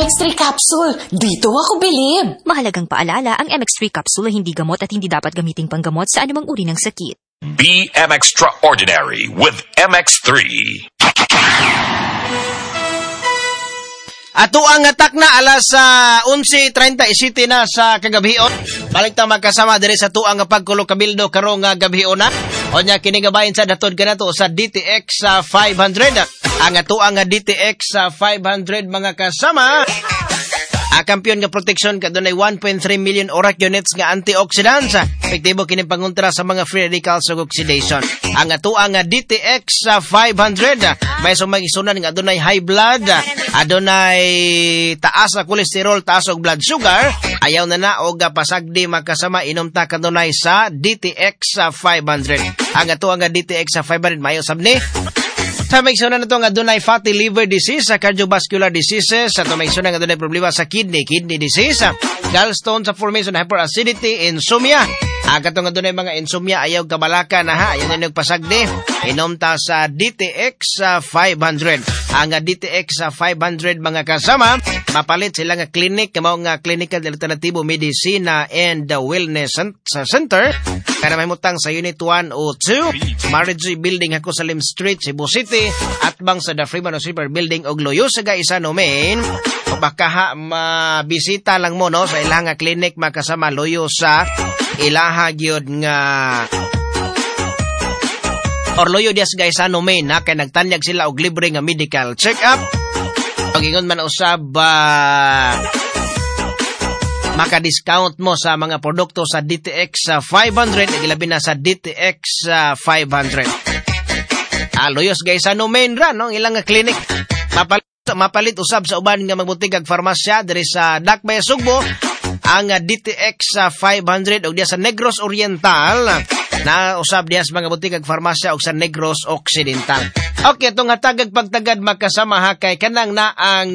MX3 capsule. Dito ako bilib. Mahalagang paalala, ang MX3 capsule ay hindi gamot at hindi dapat gamiting panggamot sa anumang uri ng sakit. Be extraordinary with MX3. Ato ang atak na alas 11:37 na sa kagabion. Balik ta magkasama diri sa tuang pagkulo kabildo karong gabion na. Onya kini gabayin sa datod kanato sa DTX 500. Ang atuang DTX 500 mga kasama. Kampiyon nga protection kadunay 1.3 million ORAC units nga antioxidants. Epektibo kini pangontra sa mga free radicals ug oxidation. Ang atuang DTX 500 may sumagisunan nga adunay high blood, adunay taas sa kolesterol, taas og blood sugar. Ayaw na og pasagdi makasama inom ta kadunay sa DTX 500. Ang atuang DTX 500 mayo sabni sa may na ito nga dunay fatty liver disease, sa cardiovascular diseases, sa may na nga dunay problema sa kidney disease, gallstones, sa formation, hyperacidity, insomnia. Katong nga dunay mga insomnia, ayaw kabalaka na ha, ayaw na nagpasagdi. Inom ta sa DTX 500. Ang DTX 500 mga kasama, mapalit sila nga clinic, mga clinical alternatibo medicina and wellness center. Kana may mutang sa Unit 1 o 2, Marriage Building, Hacosalim Street, Cebu City, at bang sa The Freeman Super Building og Loyo sa Gaisano, Maine. O baka ha, mabisita lang mo no sa ilang nga clinic makasama Loyo sa ilaha gyud nga Orloyo Diaz Gaisano, Maine, na kay nagtanyag sila og libre nga medical check-up. Pag ingon man usab maka-discount mo sa mga produkto sa DTX 500, ilabi na sa DTX 500. Loyos Gaisano, Maine ra no ilang nga clinic. Mapalit usab sa uban nga magbutig ag farmasya diri sa Dakbay, Sugbo. Ang DTX 500 og diya sa Negros Oriental, na usab diya sa mga butig ag farmasya og sa Negros Occidental. Okay, itong hatagag pagtagad magkasama ha kay kanang na ang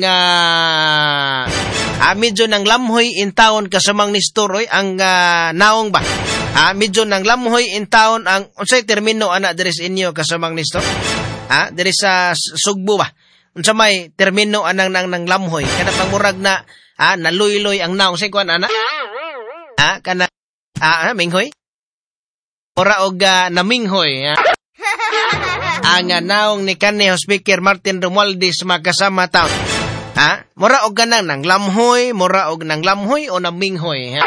medyo nang lamhoy in town kasamang ni Storoy ang naong ba. Medyo nang lamhoy in town ang unsay termino ana diri sa inyo kasamang ni Store? Diri sa Sugbo ba? Unsa may termino anang nang lamhoy kana pangmurag na naluy-luy ang naong say kuan ana? Kana minghoy? Ora og naminghoy. Ang naong ni kanhi Speaker Martin Romualdez makasama taon. Mura og ganang nang lamhoy, mura og nang lamhoy o naminghoy.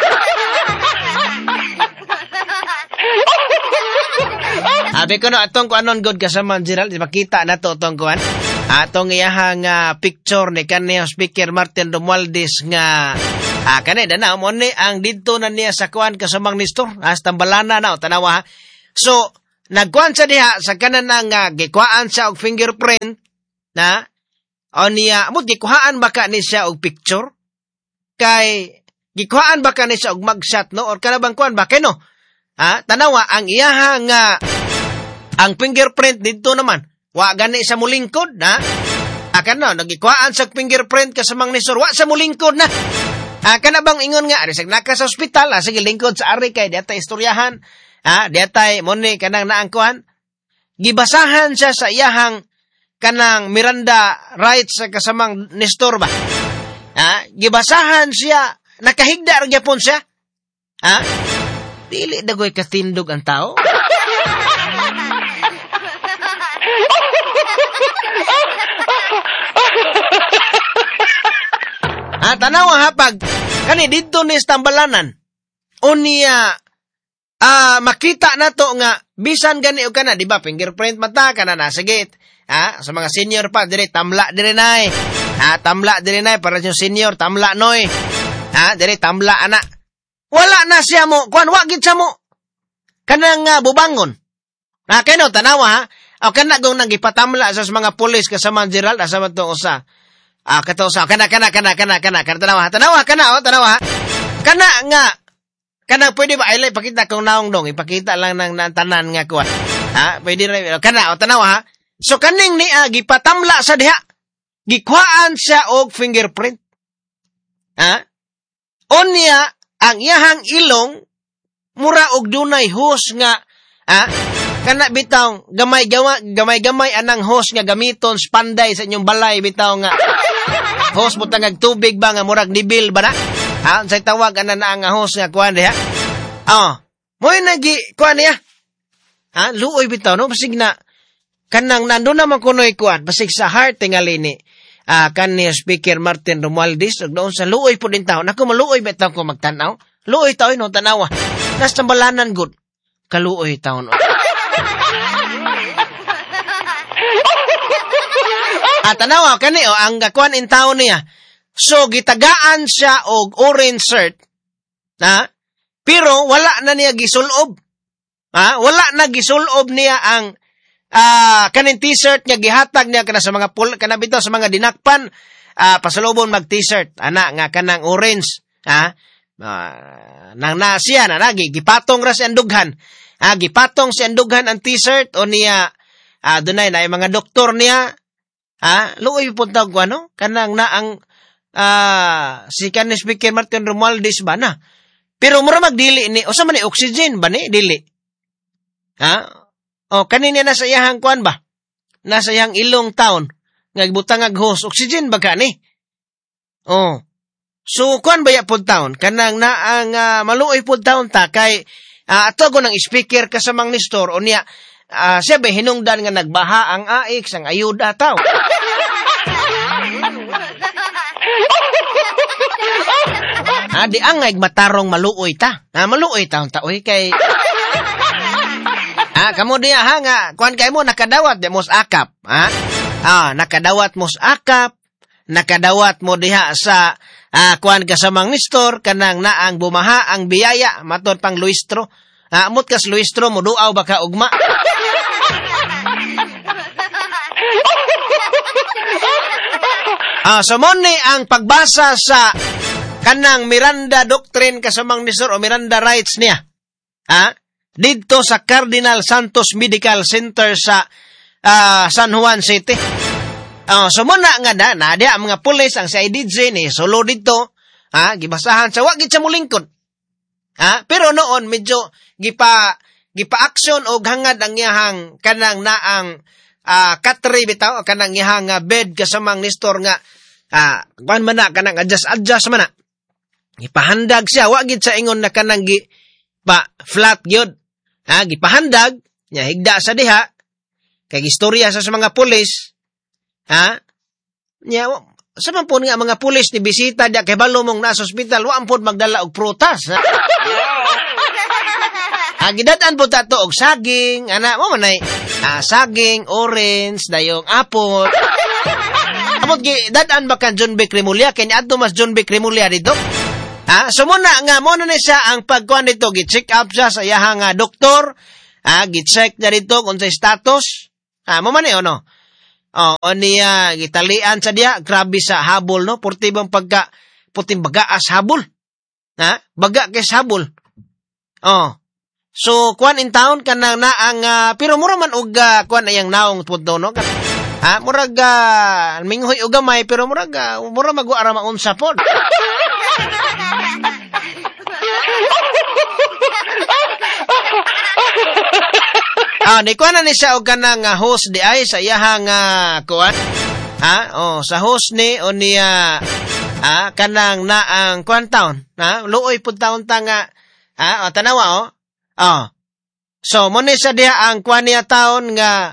Abi ko no atong kuanon god kasama Gerald, makita na to atong kuan. Atong iyahang picture ni kanhi Speaker Martin Romualdez nga kanay na mo ni ang didto na niya sa kuan kasamang Nestor, hasta balana na tanawa. So nagkuan sa diha sa kanan nga gikuhaan siya og fingerprint na o niya mo gikuhaan baka ni siya og picture kay gikuhaan baka ni siya og mugshot no or kana bang kuan baka no tanawa ang iyaha nga ang fingerprint didto naman wa gani sa mulingkod na kana nagikuhaan sa fingerprint kasamang Nestor wa sa mulingkod na kana bang ingon nga ari sa naka sa ospital sige lingkod sa ari kay data istoryahan. Diatay mo ni kanang naangkuhan. Gibasahan siya sa iyahang kanang Miranda rights sa kasamang Nestor ba? Gibasahan siya, nakahigda rin yapon siya. Dili dagoy katindog ang tao. Tanawa hapag, kani dito ni Stambalanan. Unya, makita na to nga bisan gani o kana di ba fingerprint mata kana na sige sa mga senior pa dire tamla dire nay tamla dire nay para yung senior tamla noy dire tamla ana wala na siya mo kuan wa gid siya mo kanang bubangon kano tanawa o kana gong nang gipatamla sa mga pulis kasama Gerald asama to usa kato sa kana tanawa kana nga kana pwede ba ay ipakita kung naong dong ipakita lang ng tanan nga kuan pwede ra kana tanawa ha so kaning ni gipatamla sa diha gikuhaan siya og fingerprint onya ang iyahang ilong mura og dunay hose nga kana bitaw gamay anang hose nga gamiton panday sa inyong balay bitaw nga Hose butang ag tubig ba nga murag nibil ba na? Ha, unsay tawag ana na ang hose nga kuan diha? Mo'y nagi kuan niya. Ha, luoy bitaw no basig na kanang nandun naman kunoy kuan basig sa heart tingali ni kanhi Speaker Martin Romualdez ug doon sa luoy po din taon. Ako maluoy bitaw ko magtanaw. Luoy taon no tanawa. Nas tambalanan gud. Kaluoy taon. Tanawa kani ang kuan in taon niya. So gitagaan siya og orange shirt. Ha? Pero wala na niya gisulob. Ha? Wala na gisulob niya ang kaning t-shirt niya gihatag niya kana sa mga kana bitaw sa mga dinakpan pasulubon mag t-shirt ana nga kanang orange ha nang na siya na gipatong ra si andughan gipatong si andughan ang t-shirt o niya dunay na mga doktor niya luoy punta ko ano kanang na ang si kanhi Speaker Martin Romualdez ba na pero mura magdili ni usa man ni oxygen ba ni dili kanina nasa iyahang kuan ba? Nasa iyahang ilong taon. Ngagbutang ag hose. Oxygen ba ka ni? So, kuan ba ya pod taon? Kanang na ang maluoy pod taon ta kay ato ko ng speaker kasamang ni store o niya siya ba hinungdan nga nagbaha ang AX ang ayuda taw. Di ang matarong maluoy ta. Maluoy taon ta. Uy kay kamo diya nga, kuan kay mo nakadawat di mos akap, nakadawat mos akap, nakadawat mo diha sa kuan kasamang nistor kanang naang bumaha ang biyaya matud pang luistro. Amot kas luistro mo duaw baka ugma. So mo ni ang pagbasa sa kanang Miranda Doctrine kasamang nistor o Miranda Rights niya. Dito sa Cardinal Santos Medical Center sa San Juan City. So muna nga na dia ang mga pulis ang CIDG ni solo dito, gibasahan sa wag gid sa mulingkod. Pero noon medyo gipa-action og hangad ang iyahang kanang naang katri bitaw kanang iyahang bed kasamang nistor nga kuan man na kanang adjust man na. Gipahandag siya wag gid sa ingon na kanang flat gyud. Gipahandag, nya higda sa diha, kay istorya sa mga pulis, nya, sa man po nga mga pulis ni bisita diya kay balo mong nasa ospital, waan po magdala og prutas, gidadaan po tato og saging, mo manay, saging, orange, dayong apple, amot gidadaan ba kan John B. Cremulya, kaya adto mas John B. Cremulya dito, so muna na siya ang pagkuhan dito, gi-check up siya sa iyahang doktor, gi-check na dito kung sa status, mo man no? O niya, gitalian sa diya, grabe sa habol, no? Purtibang puting bagaas habol, baga kay habol, so kuhan in town, kanang na ang, pero mura man og kuhan ayang naong punto, no? Murag, minghoy o gamay, pero mura mag-uara maunsa po. Ni kuan na ni siya og kanang host di ay sa iyahang kuan. Sa host ni o niya kanang na ang kuan taon. Luoy pud taon ta nga. Tanawa So mo ni siya diha ang kuan niya taon nga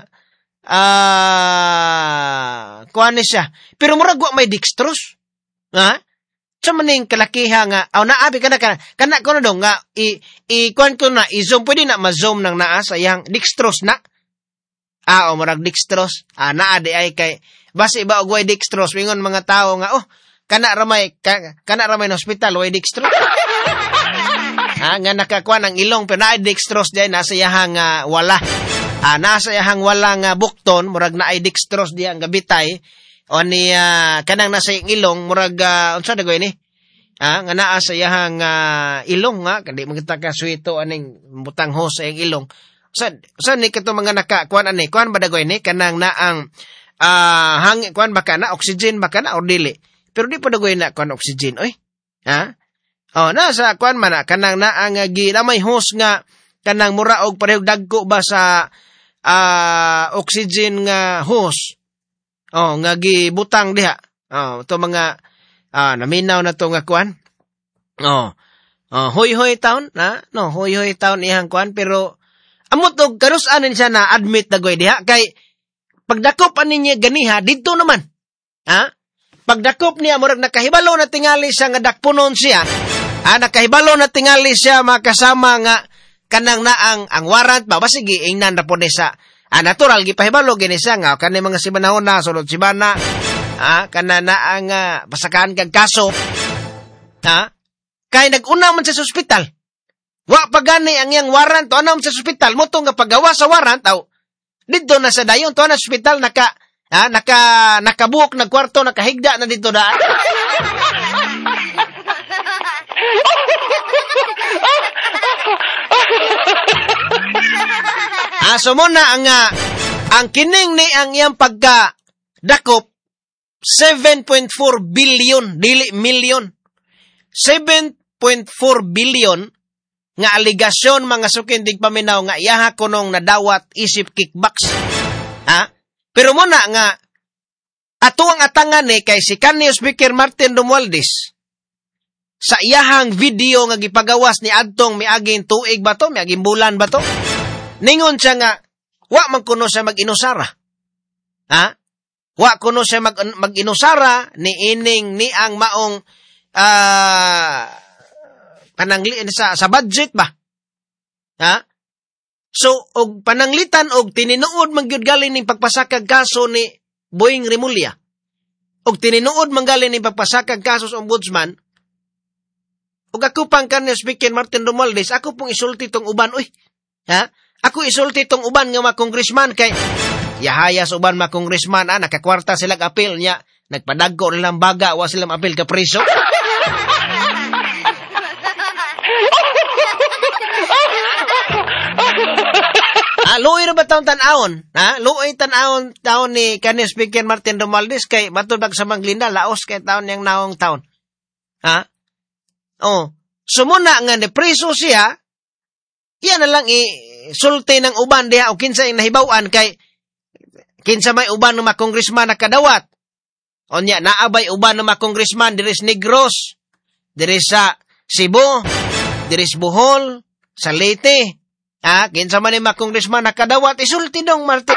kuan ni siya. Pero murag wa may dextrose. Sa maning kalakiha nga, naabi kana ko na dong nga, kuan ko na, i-zoom, pwede na ma-zoom ng naa sa yang dextrose na. Marag dextrose. Naadi ay kay, basi ba og way dextrose, wingon mga tao nga, kana ramay na hospital, way dextrose. Nga nakakuan ang ilong, pero naay dextrose diay, nasa yahang wala. Nasa yahang wala nga bukton, murag naay dextrose diay ang gabitay, o ni kanang nasa yung ilong murag unsa dagoy ni nga naa sa iyahang ilong nga kadi magita ka suito aning butang hose sa iyang ilong sa ni kato mga nakakuan ani kuan ba dagoy ni kanang naang hangin kuan baka na oxygen baka na or dili pero di pa dagoy na kuan oxygen oy nasa kuan man kanang naang ginamay hose nga kanang mura og parehog dagko ba sa oxygen nga hose nga gibutang diha. Ito mga naminaw na to nga kuan. Hoy-hoy town, no, hoy-hoy town ihang kuan, pero amot og karusanin siya na admit na goy diha kay pagdakop ani niya ganiha dito naman. Pagdakop niya murag nakahibalo na tingali siya nga dakpunon siya. Nakahibalo na tingali siya makasama nga kanang na ang warrant ba sige ingnan ra pod sa natural gipahibalo gini siya nga kanay mga sibanahon na sulod sibana. Kana na ang pasakaan kag kaso. Kay nag-una man sa ospital. Wa pa gani ang yang warrant to man sa ospital mo to nga paggawa sa warrant dito na sa dayon to na ospital nakabuok na kwarto nakahigda na dito daan. So muna ang kining ni ang iyang pagka-dakop 7.4 billion dili million. 7.4 billion nga aligasyon mga sukindig paminaw nga iyaha kunong nadawat isip kickbacks. Pero muna nga ato ang atangan kay si kanhi Speaker Martin Romualdez sa iyahang video nga gipagawas ni adtong miaging tuig ba to, miaging bulan ba to? Ningon siya nga wa man kuno siya mag-inusara. Wa kuno siya mag-inusara ni ining ni ang maong panangli sa budget ba? So og pananglitan og tininuod man gyud galing ning pagpasakag kaso ni Boying Rimulya. Og tininuod man galing ning pagpasakag kaso sa ombudsman. Og ako pang kanhi Speaker Martin Romualdez, ako pong isulti tong uban Ako isulti tong uban nga mga congressman kay yahaya sa uban mga congressman nakakwarta silang apil niya, nagpadagko nilang baga wa silang apil ka preso. Luoy na ba taon tan-aon? Luoy tan-aon taon ni kanhi Speaker Martin Romualdez kay matubag sa Manglinda laos kay taon yang naong taon. Sumuna nga ni preso siya, yan na lang sulti ng uban diha o kinsa yung nahibawan kay kinsa may uban ng mga congressman na kadawat. Onya, naabay uban ng mga congressman diri sa Negros, diri sa Cebu, diri sa Bohol, sa Leyte. Kinsa man yung mga congressman na kadawat, isulti dong Martin.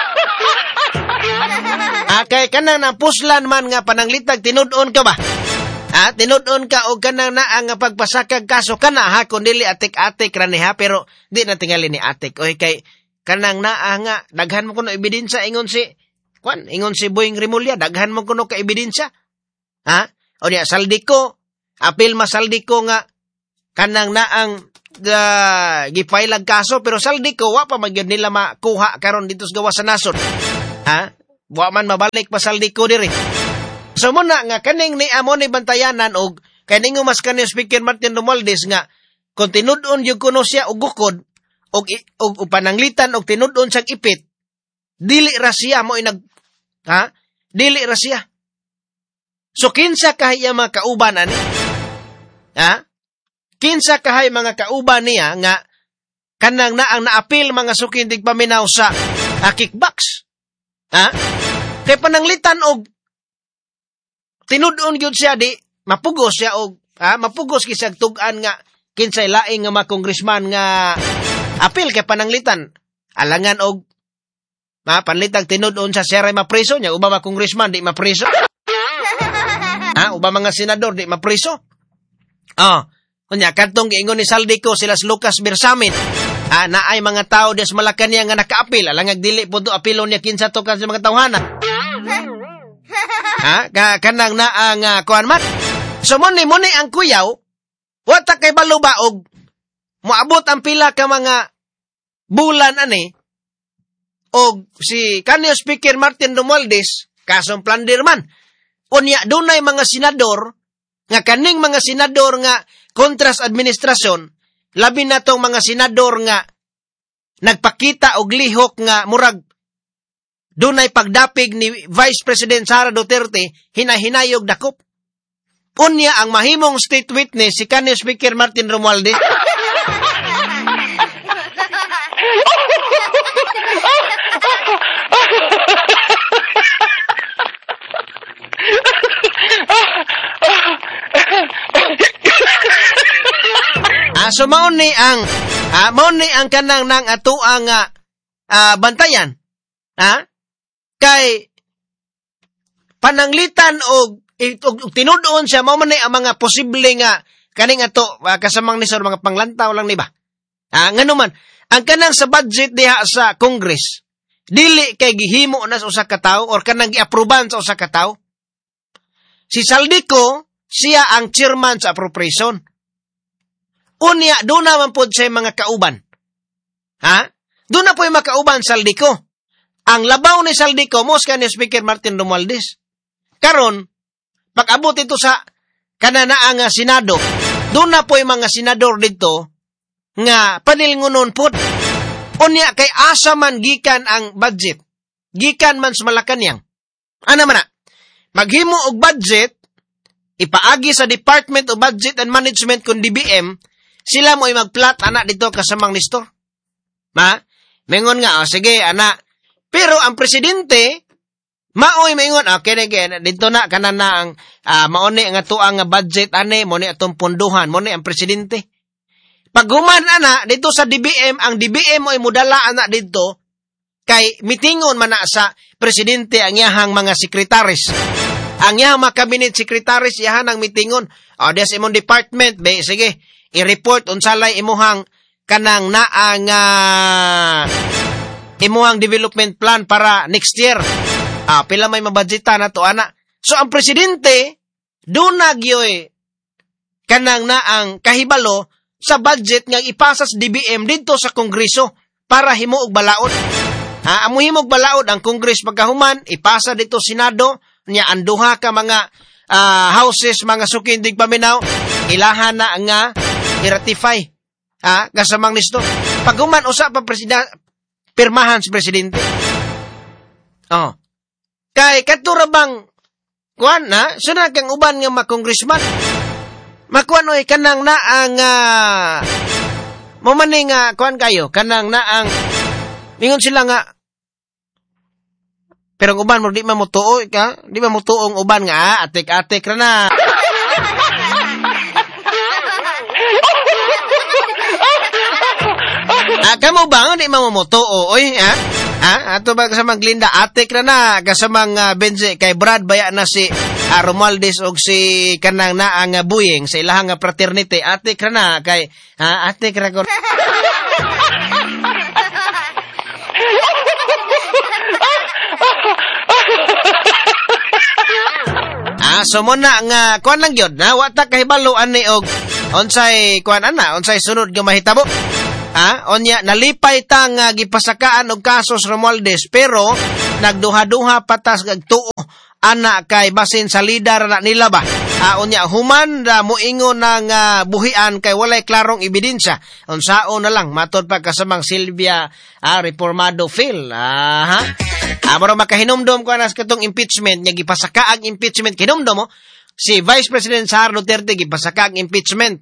Kay kanang na puslan man nga pananglitag, tinudon ka ba? Tinudon ka o kanang na ang pagpasakag kaso kana kung dili atik-atik raniha pero di na tingali ni atik. Oy kay kanang na nga daghan mo kuno ebidensya ingon si Boying Rimulya, daghan mo kuno ka ebidensya. O niya saldiko, apil masaldiko nga kanang na ang gipailag kaso pero saldiko wa pa magyud nila makuha karon dito sa gawas sa nasod. Wa man mabalik pa saldiko diri. So muna nga kaning ni amo ni bantayanan og kaning mas kanhi Speaker Martin Romualdez nga kung tinudon yung kuno siya og gukod og pananglitan og tinudon siyang ipit dili ra siya mo dili ra siya. So kinsa kahay mga kauban ani? Kinsa kahay mga kauban niya nga kanang na ang naapil mga sukindig paminaw sa kickbacks. Kay pananglitan og tinudon gyud siya di mapugos siya og mapugos kisag tug-an nga kinsay laing nga mga congressman nga apil kay pananglitan alangan og panlitag tinudon sa siya ray mapreso niya uba mga congressman di mapreso. Uba mga senador di mapreso. Kunya kadtong giingon ni Saldico silas Lucas Bersamin. Naay mga tao des Malacañang nga nakaapil alangag dili pud apilon niya kinsa to kan sa mga tawhana. Kanang na ang kuan man. So muni ang kuyaw, wata kay baluba og moabot ang pila ka mga bulan ani og si kanhi Speaker Martin Romualdez kasong plunder man. Unya dunay mga senador nga kaning mga senador nga kontras administrasyon, labi na tong mga senador nga nagpakita og lihok nga murag dunay pagdapig ni Vice President Sara Duterte hinahinayog dakop. Unya ang mahimong state witness si kanhi Speaker Martin Romualdez. So mao ni ang kanang nang ato ang bantayan. Kay pananglitan og tinud-on siya mao man ni ang mga posible nga kaning ato kasamang ni sa mga panglantaw lang ni ba. Ngano man ang kanang sa budget diha sa Congress dili kay gihimo na sa usa ka tawo or kanang giaproban sa usa ka tawo. Si Saldico siya ang chairman sa appropriation. Unya do na man pod sa mga kauban. Do na po yung makauban Saldico. Ang labaw ni Saldico mos ka ni Speaker Martin Romualdez. Karon pag abot ito sa kananaa nga Senado, doon na po yung mga senador dito nga panilngunon po. Unya kay asa man gikan ang budget. Gikan man sa Malacañang. Ano man na? Maghimo og budget, ipaagi sa Department of Budget and Management kung DBM, sila mo mag-plot anak dito kasamang listor. Mengon nga, sige anak. Pero ang presidente, maoy maingon, okay, dito na, kanan na ang mauni nga tuang nga budget, mauni atong punduhan, mauni ang presidente. Pag human, dito sa DBM, ang DBM mo'y mudala, dito, kay mitingon man na sa presidente ang yahang mga sekretaris. Ang yahang mga cabinet sekretaris, yahan ang mitingon. Des imong department, sige, i-report unsalay imuhang kanang naang imuhang development plan para next year. Pila may mabudgetan na to, anak. So, ang presidente, doon nagyoy kanang naang kahibalo sa budget nga ipasa sa DBM dito sa Kongreso para himuog balaod. Amo himuog balaod ang Kongres pagkahuman, ipasa dito Senado, niya anduha ka mga houses, mga sukindig paminaw, ilahan na nga i-ratify. Kasamang listo. Paghuman, usa pa pirmahan si presidente. Kay katurabang kuan sunod kang uban nga ma-congressman. Makuan oy kanang na ang mamaning kuan kayo kanang na ang ingon sila nga pero uban mo di mamutuo ka, di mamutuong uban nga atik-atik ra na. Kamo ba di mamutuo oy ato ba kasamang Glinda atik ra na kasamang Benze kay Brad baya na si Romualdez og si kanang na ang Buying sa ilahang fraternity atik ra na kay atik ra ko. So mo na nga kuan lang gyud na wa ta kahibalo ani og unsay kuan unsay sunod nga mahitabo. Onya nalipay tang gipasakaan og kasos Romualdez pero nagduha-duha patas kag tuo ana kay basin sa lidar na nila ba. Onya human moingon ng buhian kay walay klarong ebidensya. Unsaon na lang matod pa kasamang Silvia Reformado Phil. Moro makahinumdom ko anas katong impeachment nya gipasaka ang impeachment hinumdom mo si Vice President Sara Duterte gipasaka ang impeachment.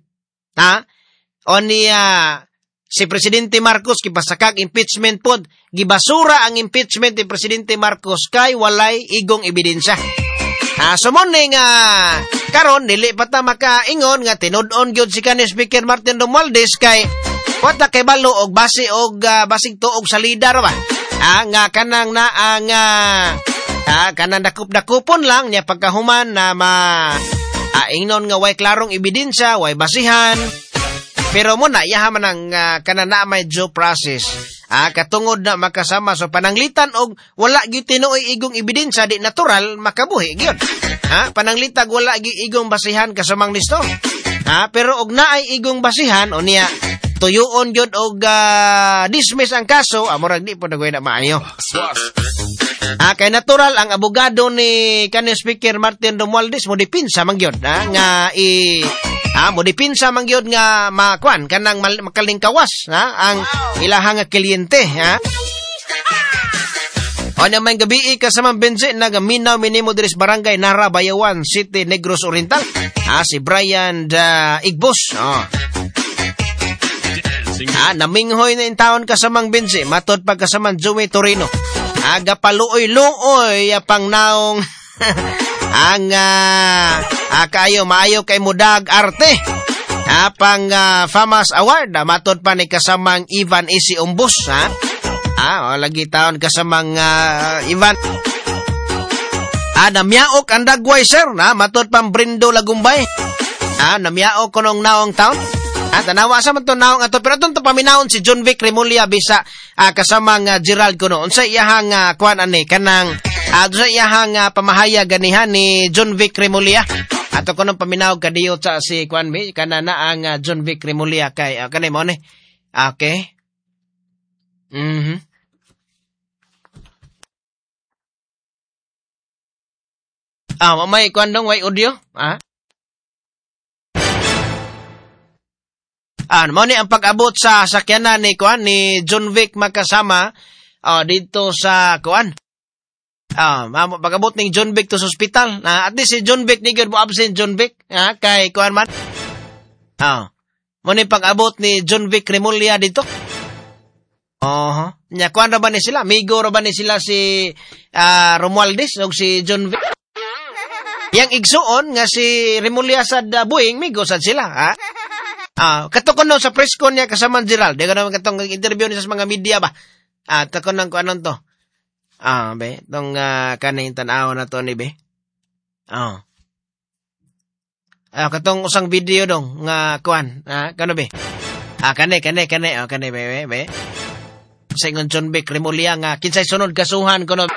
Onya si Presidente Marcos gipasaka ang impeachment pod gibasura ang impeachment ni Presidente Marcos kay walay igong ebidensya. Sumon nga karon dili pa ta makaingon nga tinud-on gyud si kanhi Speaker Martin Romualdez kay wata kay balo og base og basig tuog sa lidar ba. Nga kanang na ang kanang dakup-dakupon lang niya pagkahuman na ingnon nga way klarong ebidensya, way basihan. Pero mo na yahaman ang kanang na may due process. Katungod na makasama so pananglitan og wala gyud tinuoy igong ebidensya di natural makabuhi gyud. Pananglitag wala gyud igong basihan kasamang listo. Pero og naay igong basihan o niya tuyoon gyud og dismiss ang kaso amurag di po dagoy na maayo. Kay natural ang abogado ni kanhi Speaker Martin Romualdez mo dipinsa man gyud nga mo dipinsa man gyud nga makuan kanang makalingkawas ang ilahang kliyente Onya may gabi kasamang Benze nagaminaw minimo diri sa barangay Nara Bayawan City Negros Oriental si Brian Igbos. Naminghoy na intawon kasamang Benze matod pag kasamang Joey Torino. Gapaluoy-luoy pang naong ang kayo maayo kay mudag arte. pang FAMAS Award, matod pa ni kasamang Ivan Isi Umbus, ha? Lagi taon kasamang Ivan. Namyaok ang dagway, sir, na matod pang Brindo Lagumbay. Namyaok ko nung naong taon. Tanawa sa man to naong ato, pero itong paminahon si John Vic Remulla bisa kasamang Gerald Cuno. Unsa iyahang kuan ani kanang sa iyahang pamahaya ganihan ni John Vic Remulla. Ato ko nung paminahon kadiyo sa si kuan mi kanana ang John Vic Remulla kay kanay mo ni. Okay. May kuan dong way audio. Mo ni ang pag-abot sa sakyanan ni kuan ni John Vic makasama dito sa kuan. Pag-abot ni John Vic to sa ospital. At least si John Vic ni gud mo absent John Vic kay kuan man. Mo ni pag-abot ni John Vic Remulla dito. Nya kuan ra ba ni sila? Migo ra ba ni sila si Romualdez ug si John Vic? Yang igsuon nga si Remulla sa buing migo sad sila, ha? Katukon no sa press con niya kasama Gerald. Di ko naman katong interview niya sa mga media ba? Takon ng kung anong to. Be, itong kaning tanaw na to ni be. Katong usang video dong nga kuan. Kano be? Kane, be. Sa ingon John Vic Remulla nga kinsay sunod kasuhan kuno.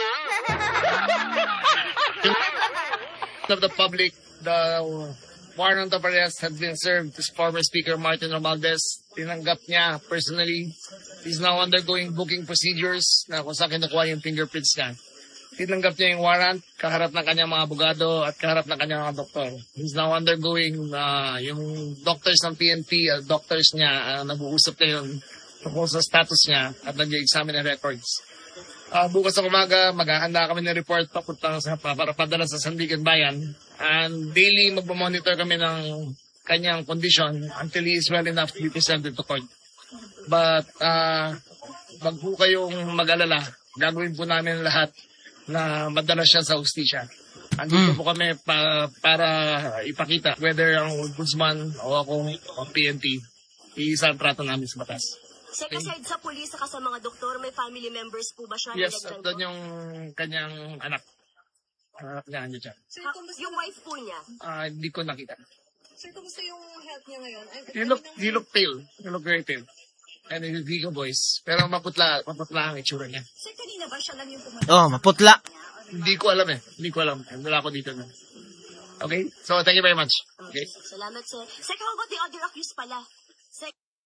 Of the public, the warrant of arrest had been served to former Speaker Martin Romualdez. Tinanggap niya personally. He's now undergoing booking procedures na kung saan kinukuha yung fingerprints niya. Tinanggap niya yung warrant kaharap ng kanyang mga abogado at kaharap ng kanyang mga doktor. He's now undergoing yung doctors ng PNP, doctors niya, nag-uusap ngayon tungkol sa status niya at nag-examine ng records. Bukas sa umaga, maghahanda kami ng report para padala sa Sandigan Bayan. And daily magmamonitor kami ng kanyang condition until he is well enough to be presented to court. But wag po kayong mag-alala. Gagawin po namin lahat na madala siya sa hustisya. Andito po kami para ipakita whether ang ombudsman o ako o PNP iisa ang trato namin sa batas. Sir, aside sa pulis, saka sa mga doktor, may family members po ba siya? Yes, at doon yung kanyang anak. Anak niya, andyan siya. Sir, yung wife po niya? Hindi ko nakita. Sir, kumusta yung health niya ngayon? He look pale. He look very pale. And he's a Vigo voice. Pero maputla ang itsura niya. Sir, kanina ba siya lang yung pumunta? Maputla. Hindi ko alam eh. Hindi ko alam. Wala ako dito na. Okay? So, thank you very much. Okay? Salamat, sir. Sir, how about the other accused pala? Sir,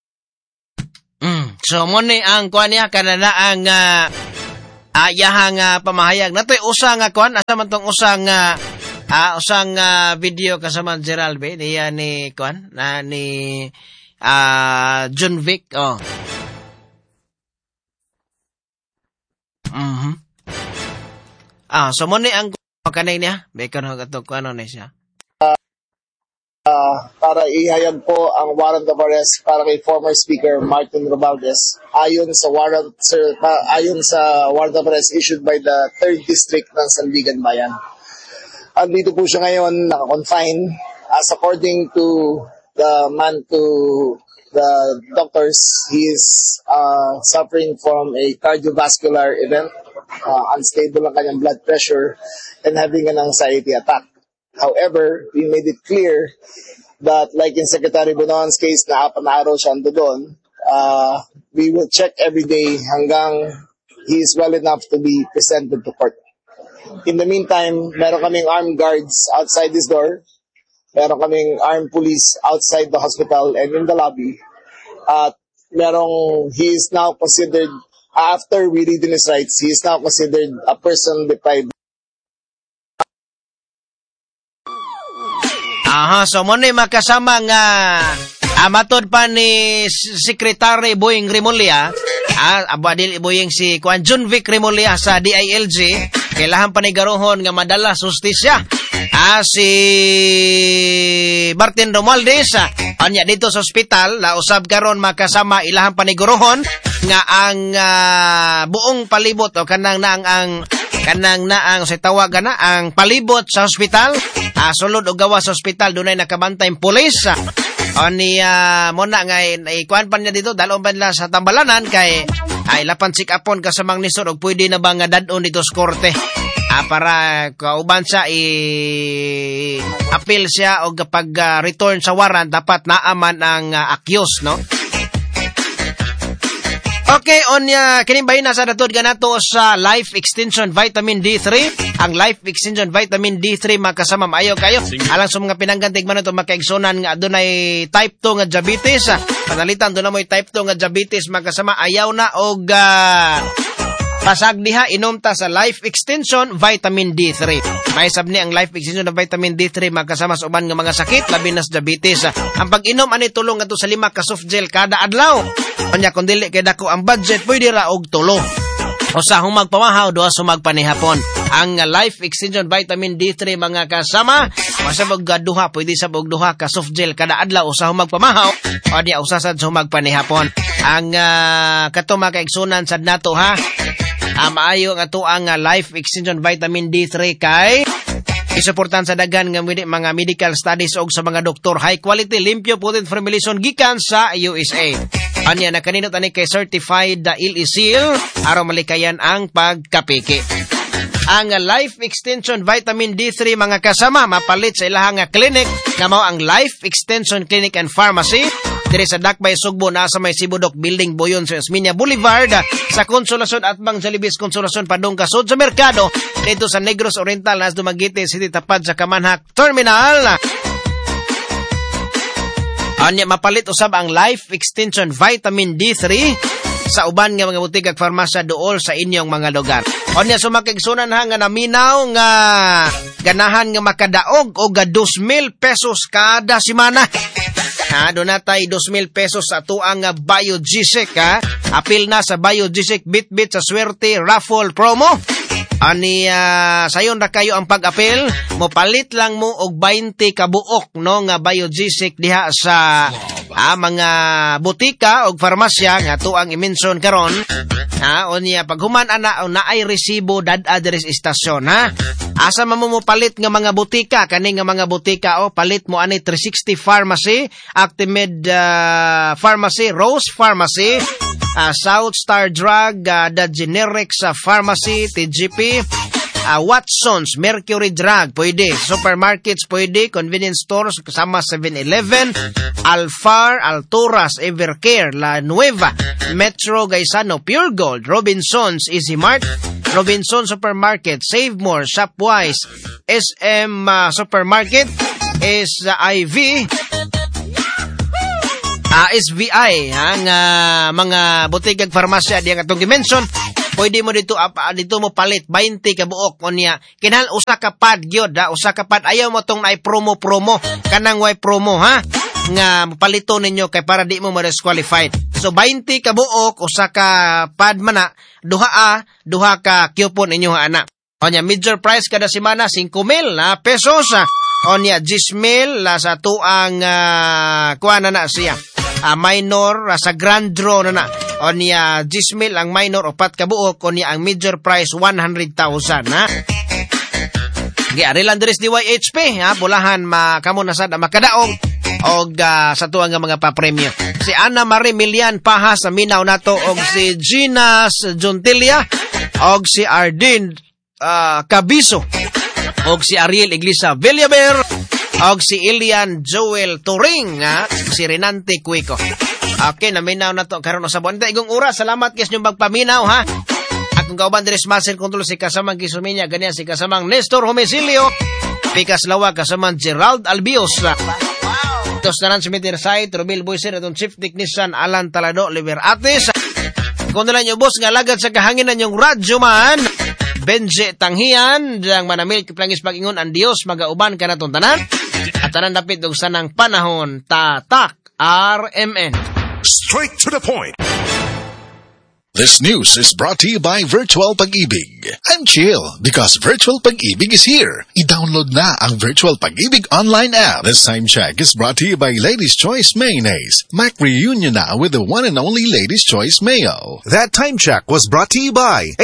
So mo ni ang kuan niya kanana ang ayahang pamahayag natoy usang kuan asa man tong usang video kasama Gerald be niya ni kuan ni John Vic so mo ni ang kanay niya be karon kato kuan ni siya para ihayag po ang warrant of arrest para kay former Speaker Martin Romualdez ayon sa warrant of arrest issued by the 3rd District ng Sandigan Bayan. Andito po siya ngayon naka-confine as according to the doctors, he is suffering from a cardiovascular event, unstable ang kanyang blood pressure and having an anxiety attack. However, we made it clear that like in Secretary Bonon's case na 4 na araw siya ando doon, we will check every day hanggang he is well enough to be presented to court. In the meantime, meron kaming armed guards outside this door, meron kaming armed police outside the hospital and in the lobby. At he is now considered, after we read in his rights, he is now considered a person deprived. So mo ni makasama nga matod pa ni Secretary Boying Remulla, abadil Boying si John Vic Remulla sa DILG, kailangan panigarohon nga madala sustisya. Si Martin Romualdez anya dito sa ospital la usab karon makasama ilahang panigurohon nga ang buong palibot o kanang naang sa tawagan na ang palibot sa ospital sulod og gawas sa ospital dunay nakabantay pulis O niya mo na nga ikuan pa niya dito dalon pa nila sa tambalanan kay ay lapan sik apon kasamang nisod og pwede na ba nga dadon dito sa korte. Para kauban siya appeal siya o kapag return sa warrant dapat naaman ang accused, no? Okay, kinibahin na sa datod ganato sa Life Extension Vitamin D3. Ang Life Extension Vitamin D3 makasama maayo kayo. Alang sa mga pinanggantig man ito makaigsunan nga adunay type 2 nga diabetes. Panalitan doon na mo type 2 nga diabetes makasama ayaw na og pasag diha inom ta sa Life Extension Vitamin D3. May sabni ang Life Extension ng Vitamin D3 magkasama sa uban nga mga sakit labi na sa diabetes. Ang pag-inom ani tulong ato sa 5 ka soft gel kada adlaw. Unya kun dili kay dako ang budget pwede ra og 3. O sa humag pamahaw duha sumag panihapon. Ang Life Extension Vitamin D3 mga kasama masabog duha pwede sa og duha ka soft gel kada adlaw usa humag pamahaw o di usa sad humag panihapon. Ang kato makaigsunan sad nato ha. Maayo nga to ang Life Extension Vitamin D3 kay isuportan sa daghan nga mga medical studies og sa mga doktor. High quality, limpyo, potent formulation gikan sa USA. Anya na kaninot ani kay certified IL-seal aron malikayan ang pagkapiki. Ang Life Extension Vitamin D3 mga kasama mapalit sa ilahang clinic nga mao ang Life Extension Clinic and Pharmacy diri sa Dakbay Sugbo na sa may Sibudok Building Boyon sa Osmeña Boulevard sa Consolacion at Bang Jalibis Consolacion padung kasod sa merkado dito sa Negros Oriental nas Dumaguete City tapad sa Kamanhak Terminal. Anya mapalit usab ang Life Extension Vitamin D3 sa uban nga mga butik ag farmasya dool sa inyong mga lugar. Anya sumakigsunan ha nga naminaw nga ganahan nga makadaog og 2,000 pesos kada semana. Doon natay 2,000 pesos sa tuang Biogesic ha. Apil na sa Biogesic Bit-Bit sa swerte raffle promo. Ani sayon ra kayo ang pag-apil, mopalit lang mo og 20 ka buok no nga Biogesic diha sa mga butika og farmasya nga tuang i-mention karon. Unya paghuman ana naay resibo dad-a diri sa istasyon ha. Asa man mo palit nga mga butika kani nga mga butika palit mo ani 360 Pharmacy, Actimed Pharmacy, Rose Pharmacy, South Star Drug, The Generics Pharmacy, TGP, Watson's, Mercury Drug, pwede. Supermarkets, pwede. Convenience stores, kasama 7-Eleven, Alfar, Alturas, Evercare, La Nueva, Metro, Gaisano, Pure Gold, Robinson's, Easy Mart, Robinson Supermarket, Save More, Shopwise, SM Supermarket, SIV, SVI, ang mga butikag farmasya diyan atong gi-mention. Pwede mo dito mo palit 20 ka buok unya. Kinahal usa ka pad gyud, usa ka pad. Ayaw mo tong naay promo kanang way promo ha nga palito ninyo kay para di mo ma-disqualified. So 20 ka buok usa ka pad man duha ka coupon inyo ana. Onya major price kada semana 5,000 pesos. Onya 10,000 sa tuang kuana na siya. Minor sa grand draw na. Onya 10,000 ang minor upat ka buok, onya ang major price 100,000 ha. Giari lang diri sa DYHP ha, bulahan kamo na sad makadaog og sa tuang nga mga papremyo. Si Ana Marie Milian Pahas sa minaw nato og si Gina Jontilia og si Ardin Cabiso og si Ariel Iglesias Villaber og si Ilian Joel Turing si Renante Cuico. Okay, naminaw na to karon sa buwan. Igong oras, salamat guys yung magpaminaw ha. At kung kauban Dres Master Control si kasamang Kisuminya, ganyan si kasamang Nestor Homicilio, Pikas Lawa, kasamang Gerald Albios. Tos na si Meteor Site, Romil Boyser, atong Chief Technician Alan Talado Liberatis. Kung nila nyo boss nga lagad sa kahanginan yung radyo man, Benje Tanghian, diyang manamil kiplangis pag-ingon ang Diyos, magauban ka na tuntanan. At tanan dapit og sanang panahon, tatak RMN. Straight to the point. This news is brought to you by Virtual Pag-ibig. I'm chill because Virtual Pag-ibig is here. I-download na ang Virtual Pag-ibig online app. This time check is brought to you by Ladies' Choice Mayonnaise. Mac reunion na with the one and only Ladies' Choice Mayo. That time check was brought to you by